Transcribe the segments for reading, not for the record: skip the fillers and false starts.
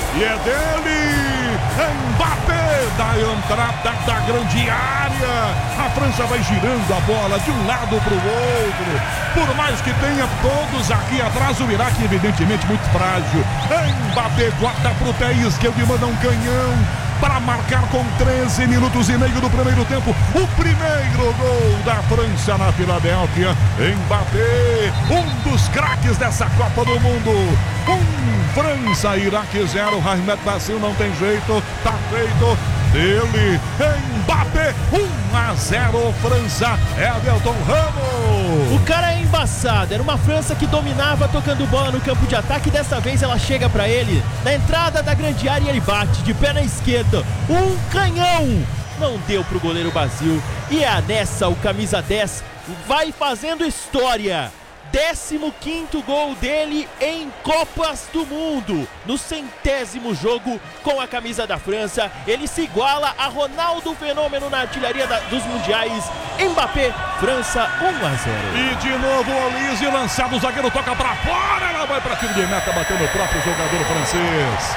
E é dele, Mbappé, da entrada da grande área. A França vai girando a bola de um lado para o outro. Por mais que tenha todos aqui atrás, o Iraque evidentemente muito frágil. Mbappé guarda para o pé esquerdo e manda um canhão para marcar com 13 minutos e meio do primeiro tempo. O primeiro gol da França na Filadélfia. Mbappé, um dos craques dessa Copa do Mundo. França, Iraque 0. Rahmet Bassil não tem jeito, tá feito. Dele, Mbappé, 1-0 França, Everton Ramos. O cara é embaçado, era uma França que dominava tocando bola no campo de ataque. Dessa vez ela chega pra ele, na entrada da grande área, e ele bate de pé na esquerda, um canhão. Não deu pro goleiro Bassil, e é nessa o camisa 10 vai fazendo história. 15º gol dele em Copas do Mundo. No 100º jogo com a camisa da França, ele se iguala a Ronaldo Fenômeno na artilharia dos mundiais. Mbappé, França 1-0. E de novo o Olise, lançado, o zagueiro toca pra fora, ela vai pra tiro de meta, batendo o próprio jogador francês.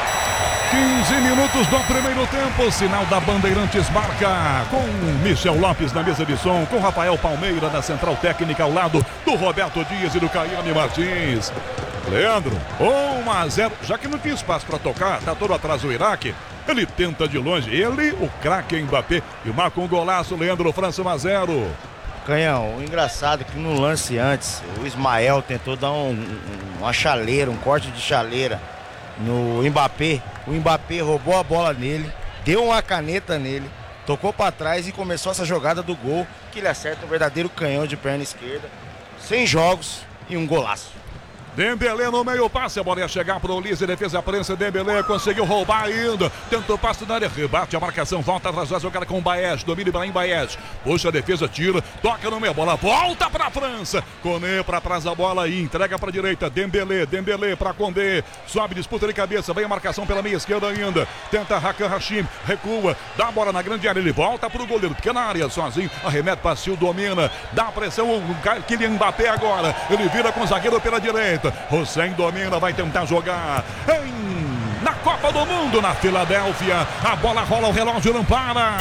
15 minutos do primeiro tempo, sinal da Bandeirantes marca, com Michel Lopes na mesa de som, com Rafael Palmeira na central técnica ao lado do Roberto Dias e do Caiane Martins. Leandro, 1-0, já que não tinha espaço para tocar, tá todo atrás do Iraque, ele tenta de longe, ele, o craque Mbappé, e marca um golaço, Leandro, França 1-0. Canhão, o engraçado é que no lance antes, o Ismael tentou dar uma chaleira, um corte de chaleira no Mbappé. O Mbappé roubou a bola nele, deu uma caneta nele, tocou para trás e começou essa jogada do gol, que ele acerta um verdadeiro canhão de perna esquerda. 100 jogos e um golaço. Dembélé no meio passe, a bola ia chegar para o Olise, defesa prensa, Dembélé conseguiu roubar ainda, tentou passe na área, rebate a marcação, volta atrás, vai jogar com o Baez, domina Ibrahim Baez, puxa a defesa, tira, toca no meio, bola volta para a França, Koné para trás da bola e entrega para a direita, Dembélé para Condé, sobe, disputa de cabeça, vem a marcação pela meia esquerda ainda, tenta Hakan Hashim, recua, dá a bola na grande área, ele volta para o goleiro, pequena área, sozinho, arremete, Bassil, domina, dá pressão, o Kylian Mbappé agora, ele vira com o zagueiro pela direita, Hussein domina, vai tentar jogar na Copa do Mundo, na Filadélfia. A bola rola, o relógio não para.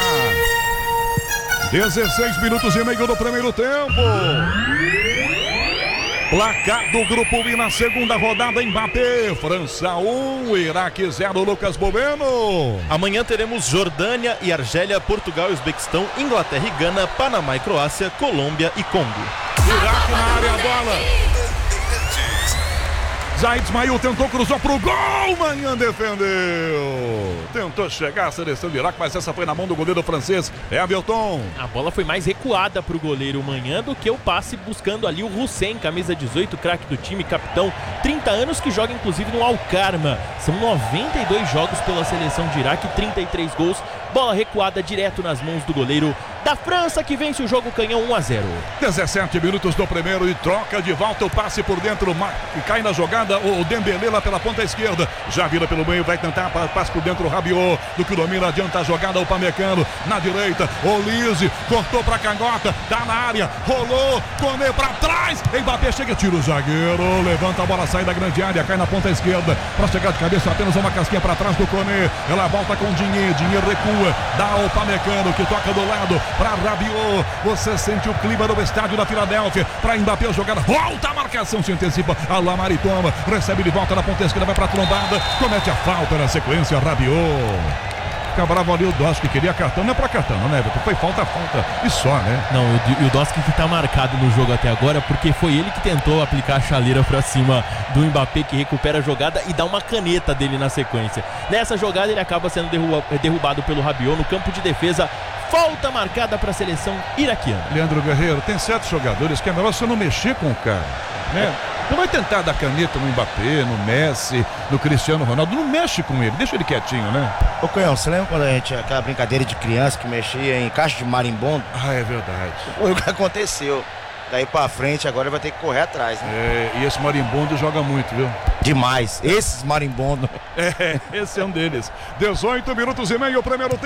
16 minutos e meio do primeiro tempo. Placar do Grupo I na segunda rodada, Mbappé, França 1, Iraque 0, Lucas Boveno. Amanhã teremos Jordânia e Argélia, Portugal e Uzbequistão, Inglaterra e Gana, Panamá e Croácia, Colômbia e Congo. Iraque na área, a bola. Zaid Ismail tentou, cruzou pro gol, Manhã defendeu. Tentou chegar a seleção do Iraque, mas essa foi na mão do goleiro francês, Everton. A bola foi mais recuada pro goleiro Manhã do que o passe, buscando ali o Hussein, camisa 18, craque do time, capitão, 30 anos, que joga inclusive no Al-Karma. São 92 jogos pela seleção de Iraque, 33 gols. Bola recuada direto nas mãos do goleiro da França, que vence o jogo, canhão 1-0. 17 minutos do primeiro e troca de volta o passe por dentro, e cai na jogada o Dembélé lá pela ponta esquerda, já vira pelo meio, vai tentar passe por dentro o Rabiot, do que domina, adianta a jogada o Pamecano, na direita, Olise, cortou pra canhota, tá na área, rolou, Koné pra trás, Mbappé chega, tira o zagueiro, levanta a bola, sai da grande área, cai na ponta esquerda, pra chegar de cabeça, apenas uma casquinha pra trás do Koné, ela volta com o Dinheiro recua, dá ao Pamecano, que toca do lado, para Rabiot, você sente o clima do estádio da Filadélfia, para Mbappé jogar, volta a marcação, se antecipa, a Lamari toma, recebe de volta na ponta esquerda, vai para a trombada, comete a falta na sequência, Rabiot. Fica bravo ali o Dosk, que queria cartão, não é para cartão, não, né, Everton? Foi falta e só, né? Não, e o Dosk que tá marcado no jogo até agora, porque foi ele que tentou aplicar a chaleira pra cima do Mbappé, que recupera a jogada e dá uma caneta dele na sequência. Nessa jogada ele acaba sendo derrubado pelo Rabiot no campo de defesa. Falta marcada para a seleção iraquiana. Leandro Guerreiro, tem certos jogadores que é melhor você não mexer com o cara, né? Não vai tentar dar caneta no Mbappé, no Messi, no Cristiano Ronaldo. Não mexe com ele, deixa ele quietinho, né? Ô Canhão, você lembra quando a gente, aquela brincadeira de criança que mexia em caixa de marimbondo? Ah, é verdade. Foi o que aconteceu. Daí pra frente agora vai ter que correr atrás, né? É, e esse marimbondo joga muito, viu? Demais. Esses marimbondos. Esse é um deles. 18 minutos e meio, o primeiro tempo.